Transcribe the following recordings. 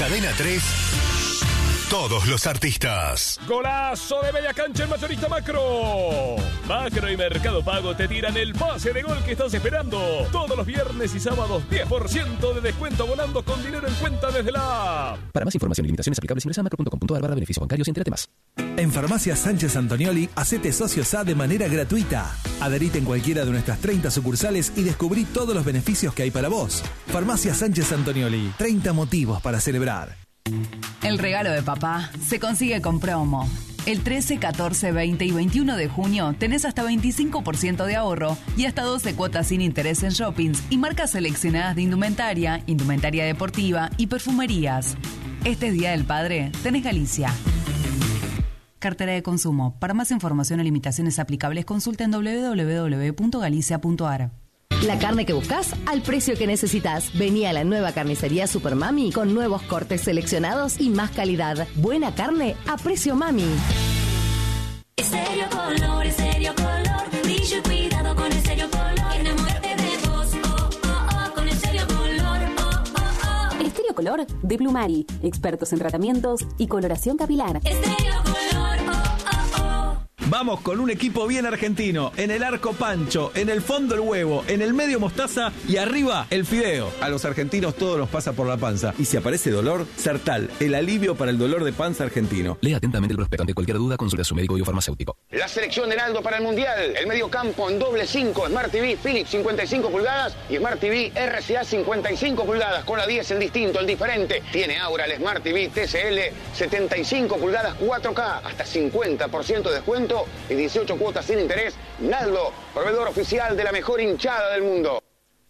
Cadena 3, todos los artistas. Golazo de media cancha el mayorista Macro. Macro y Mercado Pago te tiran el pase de gol que estás esperando. Todos los viernes y sábados 10% de descuento abonando con dinero en cuenta desde la app. Para más información y limitaciones aplicables ingresa a macro.com.ar/beneficios bancarios y entérate más. En Farmacia Sánchez Antonioli, hacete socio SA de manera gratuita. Adherite en cualquiera de nuestras 30 sucursales y descubrí todos los beneficios que hay para vos. Farmacia Sánchez Antonioli, 30 motivos para celebrar. El regalo de papá se consigue con promo. El 13, 14, 20 y 21 de junio tenés hasta 25% de ahorro y hasta 12 cuotas sin interés en shoppings y marcas seleccionadas de indumentaria, indumentaria deportiva y perfumerías. Este Día del Padre tenés Galicia. Cartera de consumo. Para más información o limitaciones aplicables, consulta en www.galicia.ar. La carne que buscas al precio que necesitas. Vení a la nueva carnicería Super Mami con nuevos cortes seleccionados y más calidad. Buena carne a precio Mami. Estéreo Color, Estéreo Color. Brillo y cuidado con Estéreo Color. Enamórate de vos, oh, oh, oh, con Estéreo Color, oh, oh, oh. Estéreo Color de Plumari. Expertos en tratamientos y coloración capilar. Estéreo Color, oh, oh, oh. Vamos con un equipo bien argentino. En el arco Pancho, en el fondo el huevo, en el medio mostaza y arriba el fideo. A los argentinos todo nos pasa por la panza. Y si aparece dolor, Sertal, el alivio para el dolor de panza argentino. Lea atentamente el prospecto. Ante cualquier duda, consulte a su médico biofarmacéutico. La selección Heraldo para el Mundial. El medio campo en doble 5. Smart TV Philips 55 pulgadas y Smart TV RCA 55 pulgadas. Con la 10 el distinto, el diferente. Tiene ahora el Smart TV TCL 75 pulgadas 4K. Hasta 50% de descuento y 18 cuotas sin interés. Naldo, proveedor oficial de la mejor hinchada del mundo.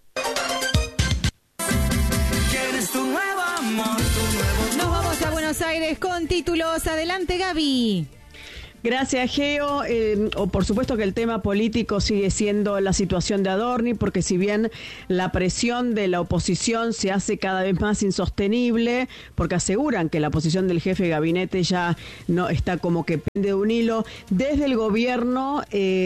¿Quieres tu nuevo amor? Nos vamos a Buenos Aires con títulos. Adelante, Gaby. Gracias, Geo. Por supuesto que el tema político sigue siendo la situación de Adorni, porque si bien la presión de la oposición se hace cada vez más insostenible, porque aseguran que la posición del jefe de gabinete ya no está como que pende de un hilo, desde el gobierno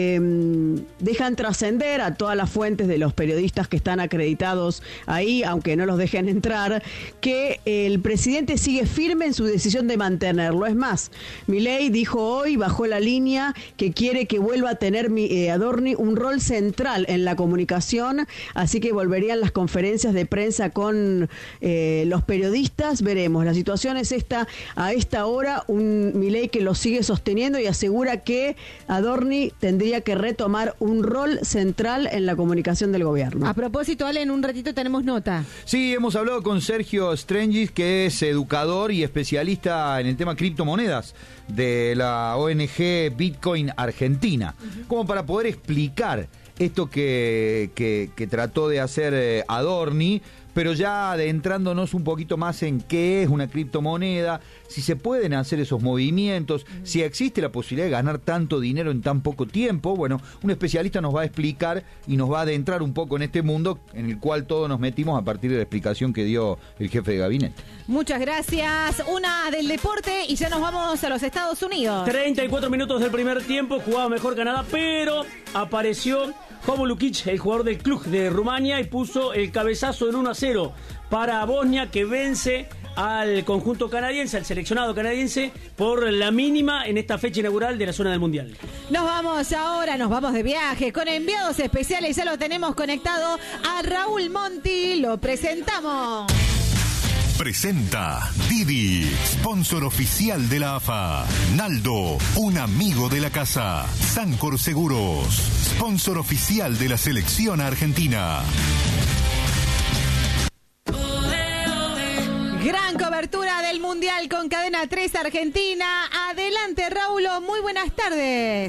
dejan trascender a todas las fuentes de los periodistas que están acreditados ahí, aunque no los dejen entrar, que el presidente sigue firme en su decisión de mantenerlo. Es más, Milei dijo hoy, bajó la línea, que quiere que vuelva a tener Adorni un rol central en la comunicación, así que volverían las conferencias de prensa con los periodistas. Veremos, la situación es esta, a esta hora, un Milei que lo sigue sosteniendo y asegura que Adorni tendría que retomar un rol central en la comunicación del gobierno. A propósito, Ale, en un ratito tenemos nota. Sí, hemos hablado con Sergio Strengis, que es educador y especialista en el tema criptomonedas de la ONG Bitcoin Argentina, como para poder explicar esto que trató de hacer Adorni, pero ya adentrándonos un poquito más en qué es una criptomoneda, si se pueden hacer esos movimientos, si existe la posibilidad de ganar tanto dinero en tan poco tiempo. Bueno, un especialista nos va a explicar y nos va a adentrar un poco en este mundo en el cual todos nos metimos a partir de la explicación que dio el jefe de gabinete. Muchas gracias. Una del deporte y ya nos vamos a los Estados Unidos. 34 minutos del primer tiempo, jugaba mejor Canadá, pero apareció Jovo Lukic, el jugador del club de Rumania, y puso el cabezazo del 1-0 para Bosnia, que vence al conjunto canadiense, al seleccionado canadiense, por la mínima en esta fecha inaugural de la zona del Mundial. Nos vamos ahora, nos vamos de viaje con enviados especiales. Ya lo tenemos conectado a Raúl Monti. Lo presentamos. Presenta Didi, sponsor oficial de la AFA. Naldo, un amigo de la casa. Sancor Seguros, sponsor oficial de la selección argentina. Gran cobertura del Mundial con Cadena 3 Argentina. Adelante, Raúl, muy buenas tardes.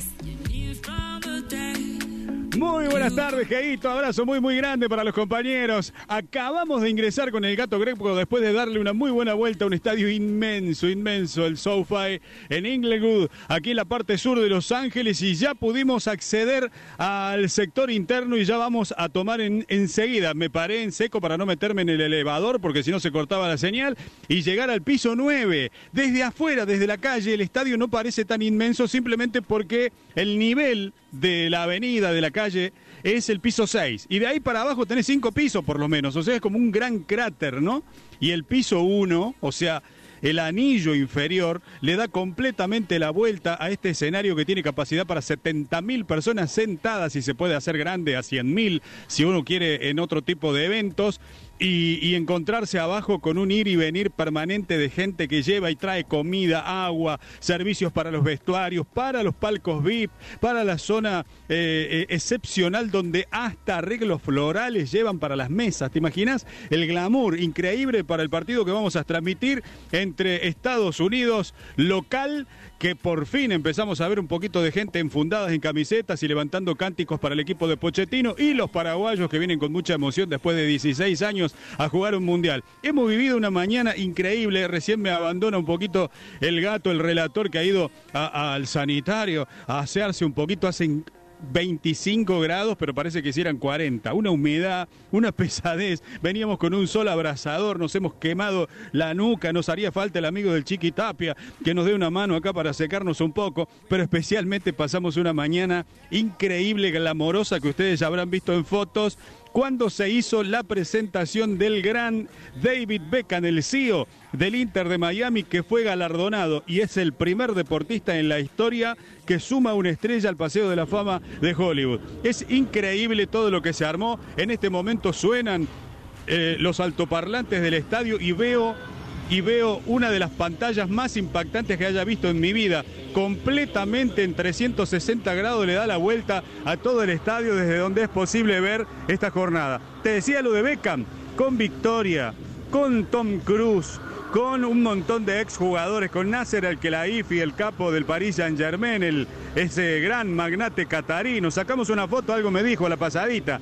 Muy buenas tardes, Geito. Abrazo muy grande para los compañeros. Acabamos de ingresar con el Gato Greco después de darle una muy buena vuelta a un estadio inmenso, el SoFi en Inglewood, aquí en la parte sur de Los Ángeles, y ya pudimos acceder al sector interno y ya vamos a tomar enseguida. Me paré en seco para no meterme en el elevador porque si no se cortaba la señal, y llegar al piso 9. Desde afuera, desde la calle, el estadio no parece tan inmenso, simplemente porque el nivel de la avenida, de la calle, calle es el piso 6. Y de ahí para abajo tenés 5 pisos por lo menos. O sea, es como un gran cráter, ¿no? Y el piso 1, o sea, el anillo inferior, le da completamente la vuelta a este escenario que tiene capacidad para 70.000 personas sentadas y se puede hacer grande a 100.000 si uno quiere en otro tipo de eventos. Y encontrarse abajo con un ir y venir permanente de gente que lleva y trae comida, agua, servicios para los vestuarios, para los palcos VIP, para la zona excepcional donde hasta arreglos florales llevan para las mesas. ¿Te imaginas? El glamour increíble para el partido que vamos a transmitir entre Estados Unidos local, que por fin empezamos a ver un poquito de gente enfundadas en camisetas y levantando cánticos para el equipo de Pochettino, y los paraguayos que vienen con mucha emoción después de 16 años a jugar un mundial. Hemos vivido una mañana increíble. Recién me abandona un poquito el gato, el relator, que ha ido al sanitario a asearse un poquito. Hacen 25 grados, pero parece que hicieran 40. Una humedad, una pesadez. Veníamos con un sol abrasador, nos hemos quemado la nuca. Nos haría falta el amigo del Chiqui Tapia que nos dé una mano acá para secarnos un poco, pero especialmente pasamos una mañana increíble, glamorosa, que ustedes ya habrán visto en fotos, cuando se hizo la presentación del gran David Beckham, el CEO del Inter de Miami, que fue galardonado y es el primer deportista en la historia que suma una estrella al Paseo de la Fama de Hollywood. Es increíble todo lo que se armó. En este momento suenan los altoparlantes del estadio y veo una de las pantallas más impactantes que haya visto en mi vida. Completamente en 360 grados le da la vuelta a todo el estadio desde donde es posible ver esta jornada. Te decía lo de Beckham, con Victoria, con Tom Cruise, con un montón de exjugadores, con Nasser Al-Khelaifi, el capo del Paris Saint-Germain, ese gran magnate catarí. Nos sacamos una foto, algo me dijo a la pasadita.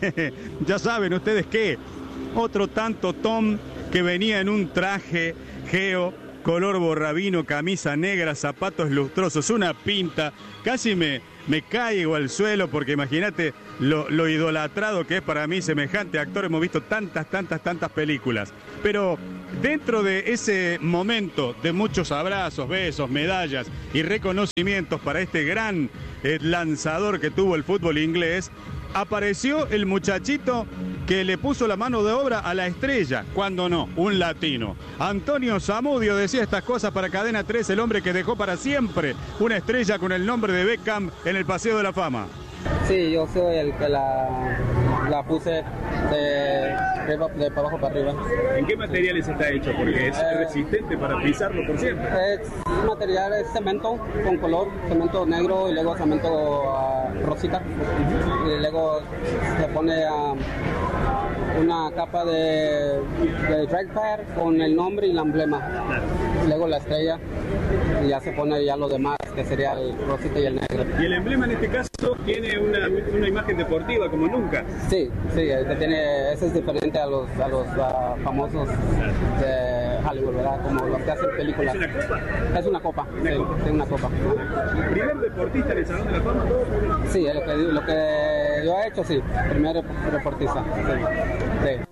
Ya saben ustedes qué. Otro tanto Tom, que venía en un traje geo, color borrabino, camisa negra, zapatos lustrosos, una pinta. Casi me caigo al suelo porque imagínate lo idolatrado que es para mí semejante actor. Hemos visto tantas películas. Pero dentro de ese momento de muchos abrazos, besos, medallas y reconocimientos para este gran lanzador que tuvo el fútbol inglés, apareció el muchachito que le puso la mano de obra a la estrella, cuando no, un latino. Antonio Zamudio decía estas cosas para Cadena 3, el hombre que dejó para siempre una estrella con el nombre de Beckham en el Paseo de la Fama. Sí, yo soy el que la puse de para abajo para arriba. ¿En qué materiales está hecho? Porque es resistente para pisarlo por siempre. Es material, es cemento con color, cemento negro y luego cemento rosita. Y luego se pone una capa de drag pad con el nombre y la emblema. Y luego la estrella y ya se pone ya lo demás, que sería el rosita y el negro. Y el emblema en este caso tiene una imagen deportiva como nunca. Sí, ese es diferente a los famosos de Hollywood, ¿verdad? Como los que hacen películas. ¿Es una copa? Es una copa, sí, una copa. ¿Primer deportista en el Salón de la Fama? Sí, lo que yo he hecho, sí, primer deportista, sí.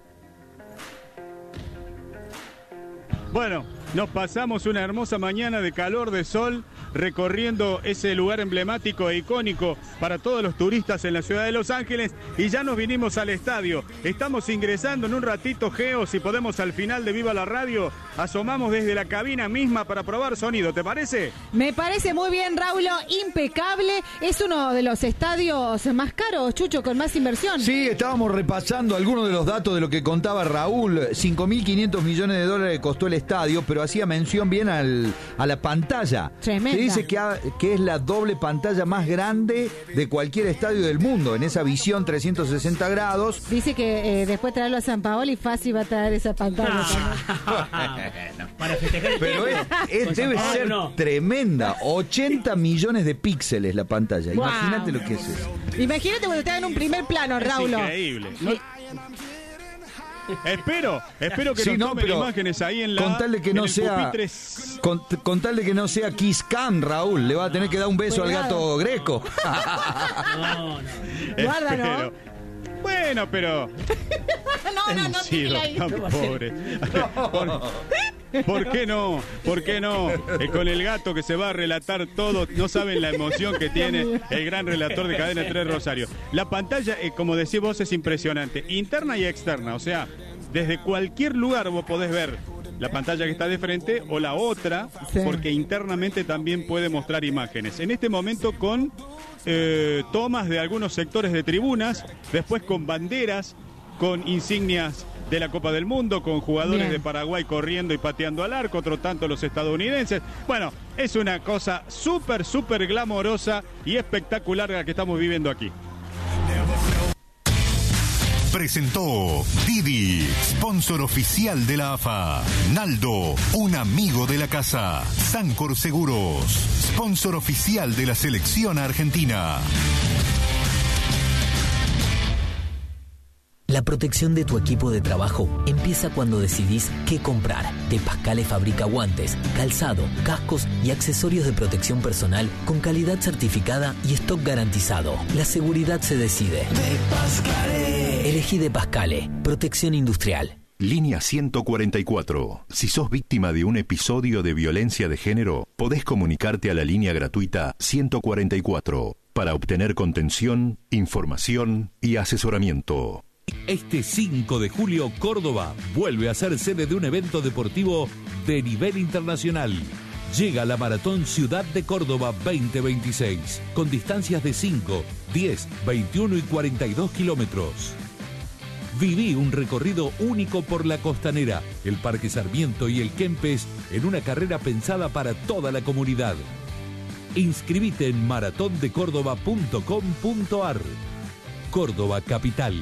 Bueno, nos pasamos una hermosa mañana de calor, de sol, recorriendo ese lugar emblemático e icónico para todos los turistas en la ciudad de Los Ángeles, y ya nos vinimos al estadio. Estamos ingresando en un ratito, Geo, si podemos al final de Viva la Radio, asomamos desde la cabina misma para probar sonido, ¿te parece? Me parece muy bien, Raulo, impecable. Es uno de los estadios más caros, Chucho, con más inversión. Sí, estábamos repasando algunos de los datos de lo que contaba Raúl. 5.500 millones de dólares costó el estadio, pero hacía mención bien a la pantalla. Tremenda. Se dice que es la doble pantalla más grande de cualquier estadio del mundo, en esa visión 360 grados. Dice que después de traerlo a San Paoli, fácil va a traer esa pantalla. Para festejar. Pero debe ser tremenda. 80 millones de píxeles la pantalla. Wow. Imagínate lo que es eso. Imagínate cuando te hagan un primer plano, Raulo. Es increíble. Espero que sí, nos tomen pero imágenes ahí en la. Con tal de que no sea. Con tal de que no sea Kiss Cam, Raúl, le va a tener que dar un beso al gato Greco. No. Guárdalo. Bueno, pero. no, sido tan pobre. ¿Por qué no? ¿Por qué no? Con el gato que se va a relatar todo. No saben la emoción que tiene el gran relator de Cadena 3 Rosario. La pantalla, como decís vos, es impresionante. Interna y externa. O sea, desde cualquier lugar vos podés ver la pantalla que está de frente o la otra, porque internamente también puede mostrar imágenes. En este momento con tomas de algunos sectores de tribunas, después con banderas, con insignias de la Copa del Mundo, con jugadores de Paraguay corriendo y pateando al arco, otro tanto los estadounidenses. Bueno, es una cosa súper, súper glamorosa y espectacular la que estamos viviendo aquí. Presentó Didi, sponsor oficial de la AFA. Naldo, un amigo de la casa. Sancor Seguros, sponsor oficial de la selección argentina. La protección de tu equipo de trabajo empieza cuando decidís qué comprar. De Pascale fabrica guantes, calzado, cascos y accesorios de protección personal con calidad certificada y stock garantizado. La seguridad se decide. De Pascale. Elegí De Pascale. Protección industrial. Línea 144. Si sos víctima de un episodio de violencia de género, podés comunicarte a la línea gratuita 144 para obtener contención, información y asesoramiento. Este 5 de julio, Córdoba vuelve a ser sede de un evento deportivo de nivel internacional. Llega la Maratón Ciudad de Córdoba 2026, con distancias de 5, 10, 21 y 42 kilómetros. Viví un recorrido único por la Costanera, el Parque Sarmiento y el Kempes en una carrera pensada para toda la comunidad. Inscribite en maratondecórdoba.com.ar. Córdoba Capital.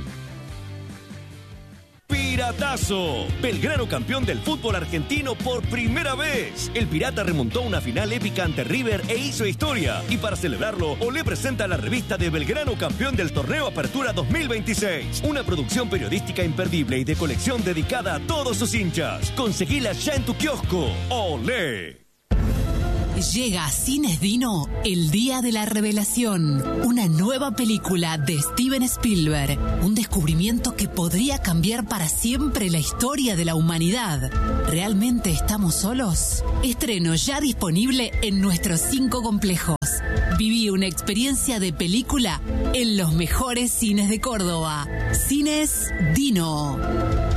Piratazo. Belgrano campeón del fútbol argentino por primera vez. El Pirata remontó una final épica ante River e hizo historia. Y para celebrarlo, Olé presenta la revista de Belgrano campeón del torneo Apertura 2026. Una producción periodística imperdible y de colección dedicada a todos sus hinchas. Conseguila ya en tu kiosco. Olé. Llega a Cines Dino El Día de la Revelación, una nueva película de Steven Spielberg, un descubrimiento que podría cambiar para siempre la historia de la humanidad. ¿Realmente estamos solos? Estreno ya disponible en nuestros 5 complejos. Viví una experiencia de película en los mejores cines de Córdoba. Cines Dino.